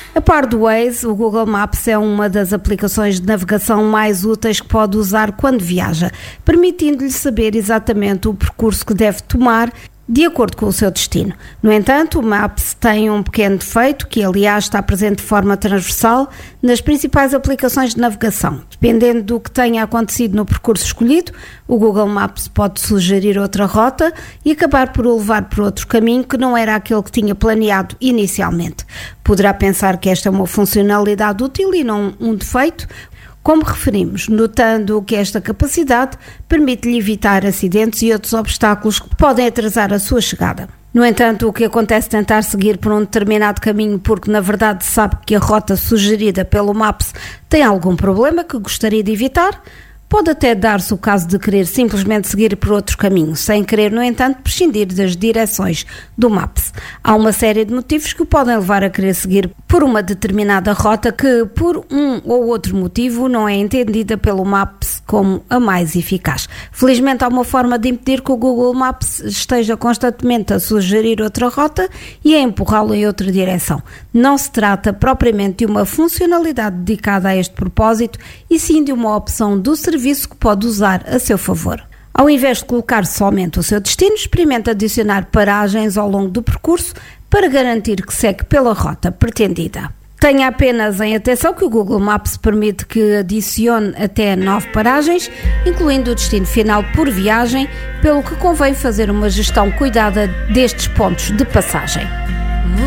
A par do Waze, o Google Maps é uma das aplicações de navegação mais úteis que pode usar quando viaja, permitindo-lhe saber exatamente o percurso que deve tomar de acordo com o seu destino. No entanto, o Maps tem um pequeno defeito, que aliás está presente de forma transversal nas principais aplicações de navegação. Dependendo do que tenha acontecido no percurso escolhido, o Google Maps pode sugerir outra rota e acabar por o levar por outro caminho que não era aquele que tinha planeado inicialmente. Poderá pensar que esta é uma funcionalidade útil e não um defeito, como referimos, notando que esta capacidade permite-lhe evitar acidentes e outros obstáculos que podem atrasar a sua chegada. No entanto, o que acontece é tentar seguir por um determinado caminho porque na verdade sabe que a rota sugerida pelo Maps tem algum problema que gostaria de evitar. Pode até dar-se o caso de querer simplesmente seguir por outro caminho, sem querer, no entanto, prescindir das direções do Maps. Há uma série de motivos que o podem levar a querer seguir por uma determinada rota que, por um ou outro motivo, não é entendida pelo Maps como a mais eficaz. Felizmente, há uma forma de impedir que o Google Maps esteja constantemente a sugerir outra rota e a empurrá-lo em outra direção. Não se trata propriamente de uma funcionalidade dedicada a este propósito, e sim de uma opção do serviço que pode usar a seu favor. Ao invés de colocar somente o seu destino, experimente adicionar paragens ao longo do percurso para garantir que segue pela rota pretendida. Tenha apenas em atenção que o Google Maps permite que adicione até 9 paragens, incluindo o destino final por viagem, pelo que convém fazer uma gestão cuidada destes pontos de passagem.